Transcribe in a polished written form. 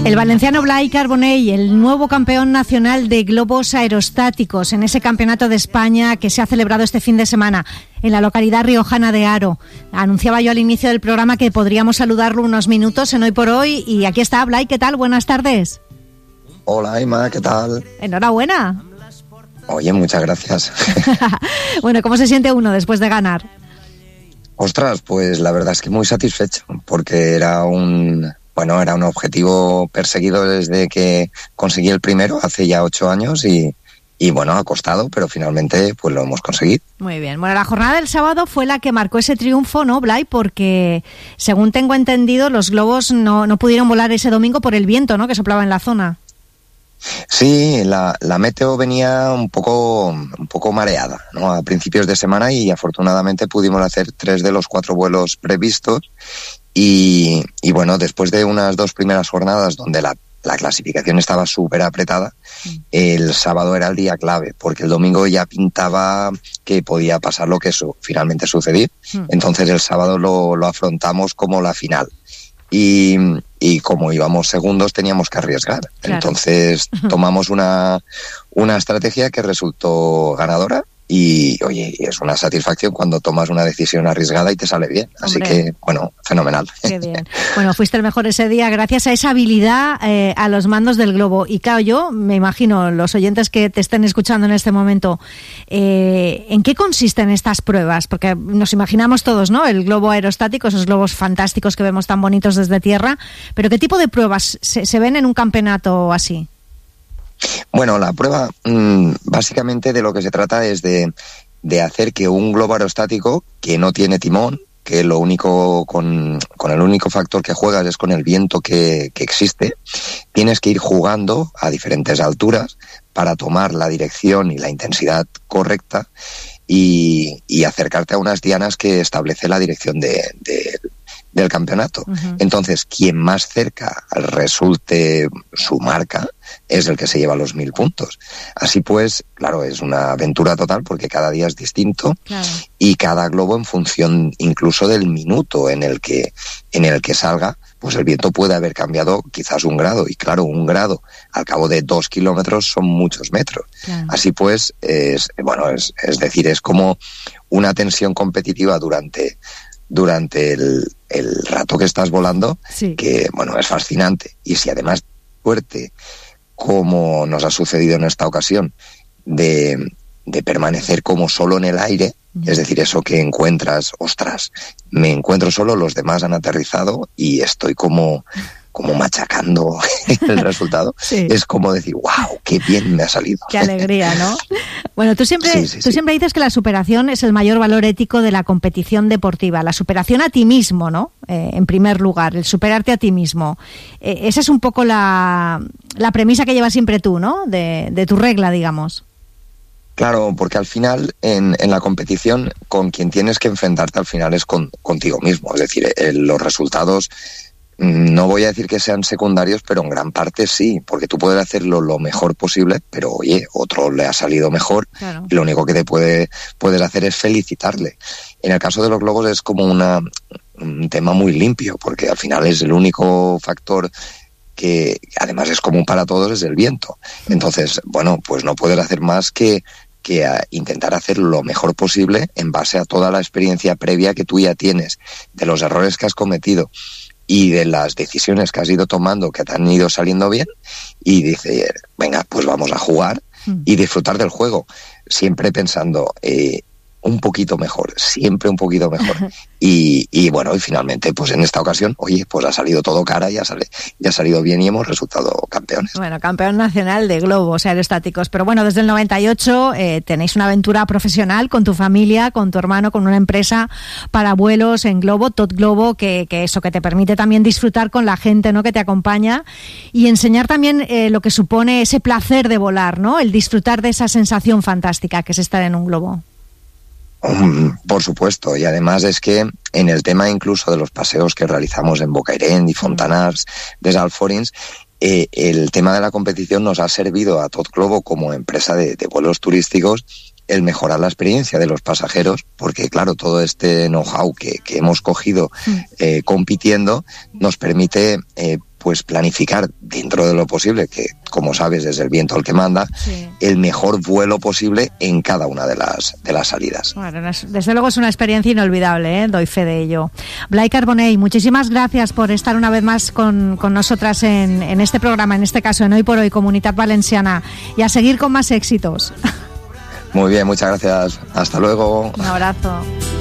El valenciano Blai Carbonell, el nuevo campeón nacional de globos aerostáticos en ese campeonato de España que se ha celebrado este fin de semana en la localidad riojana de Haro. Anunciaba yo al inicio del programa que podríamos saludarlo unos minutos en Hoy por Hoy, y aquí está. Blai, ¿qué tal? Buenas tardes. Hola, Emma, ¿qué tal? Enhorabuena. Oye, muchas gracias. Bueno, ¿cómo se siente uno después de ganar? Ostras, pues la verdad es que muy satisfecho, porque era un objetivo perseguido desde que conseguí el primero hace ya 8 años y bueno, ha costado, pero finalmente pues lo hemos conseguido. Muy bien. Bueno, la jornada del sábado fue la que marcó ese triunfo, ¿no, Blai? Porque, según tengo entendido, los globos no pudieron volar ese domingo por el viento, ¿no?, que soplaba en la zona. Sí, la meteo venía un poco mareada, ¿no?, a principios de semana, y afortunadamente pudimos hacer 3 de los 4 vuelos previstos y bueno, después de unas 2 primeras jornadas donde la clasificación estaba súper apretada, el sábado era el día clave, porque el domingo ya pintaba que podía pasar lo que finalmente sucedió. Entonces el sábado lo afrontamos como la final. Y como íbamos segundos teníamos que arriesgar. Claro. Entonces tomamos una estrategia que resultó ganadora. Y oye, es una satisfacción cuando tomas una decisión arriesgada y te sale bien. Así que, bueno, fenomenal. Qué bien. Bueno, fuiste el mejor ese día gracias a esa habilidad a los mandos del globo. Y claro, yo me imagino, los oyentes que te estén escuchando en este momento, ¿en qué consisten estas pruebas? Porque nos imaginamos todos, ¿no?, el globo aerostático, esos globos fantásticos que vemos tan bonitos desde tierra. Pero ¿qué tipo de pruebas se ven en un campeonato así? Bueno, la prueba básicamente de lo que se trata es de hacer que un globo aerostático que no tiene timón, que lo único con el único factor que juegas es con el viento que existe, tienes que ir jugando a diferentes alturas para tomar la dirección y la intensidad correcta y acercarte a unas dianas que establece la dirección del campeonato. Uh-huh. Entonces, quien más cerca resulte su marca es el que se lleva los 1000 puntos. Así pues, claro, es una aventura total porque cada día es distinto. Claro. Y cada globo, en función incluso del minuto en el que salga, pues el viento puede haber cambiado quizás 1 grado. Y claro, 1 grado al cabo de 2 kilómetros son muchos metros. Claro. Así pues, es decir, es como una tensión competitiva durante el rato que estás volando, sí, que, bueno, es fascinante. Y si además fuerte, como nos ha sucedido en esta ocasión, de permanecer como solo en el aire, es decir, eso que encuentras, ostras, me encuentro solo, los demás han aterrizado y estoy como machacando el resultado. Sí. Es como decir, wow, qué bien me ha salido. Qué alegría, ¿no? Bueno, tú siempre dices que la superación es el mayor valor ético de la competición deportiva, la superación a ti mismo, ¿no? En primer lugar, el superarte a ti mismo. Esa es un poco la premisa que llevas siempre tú, ¿no?, de tu regla, digamos. Claro, porque al final en la competición con quien tienes que enfrentarte al final es contigo mismo. Es decir, los resultados, no voy a decir que sean secundarios, pero en gran parte sí, porque tú puedes hacerlo lo mejor posible, pero oye, otro le ha salido mejor. Claro. Y lo único que puedes hacer es felicitarle. En el caso de los globos es como un tema muy limpio, porque al final es el único factor que además es común para todos, es el viento. Entonces, bueno, pues no puedes hacer más que intentar hacer lo mejor posible en base a toda la experiencia previa que tú ya tienes, de los errores que has cometido y de las decisiones que has ido tomando que te han ido saliendo bien, y dice, venga, pues vamos a jugar y disfrutar del juego, siempre pensando un poquito mejor, siempre un poquito mejor. Y bueno, y finalmente, pues en esta ocasión, oye, pues ha salido todo cara, ya ha salido bien y hemos resultado campeones. Bueno, campeón nacional de globos aerostáticos. Pero bueno, desde el 98 tenéis una aventura profesional con tu familia, con tu hermano, con una empresa para vuelos en globo, Tot Globo, que eso, que te permite también disfrutar con la gente, ¿no?, que te acompaña, y enseñar también lo que supone ese placer de volar, ¿no?, el disfrutar de esa sensación fantástica que es estar en un globo. Por supuesto, y además es que en el tema incluso de los paseos que realizamos en Bocairent y Fontanars de Salforins, el tema de la competición nos ha servido a Tot Globo como empresa de vuelos turísticos el mejorar la experiencia de los pasajeros, porque claro, todo este know-how que hemos cogido compitiendo nos permite pues planificar dentro de lo posible, que como sabes es el viento el que manda, sí, el mejor vuelo posible en cada una de las salidas. Bueno, desde luego es una experiencia inolvidable, doy fe de ello. Blai Carbonell, muchísimas gracias por estar una vez más con nosotras en este programa, en este caso en Hoy por Hoy, Comunitat Valenciana, y a seguir con más éxitos. Muy bien, muchas gracias. Hasta luego. Un abrazo.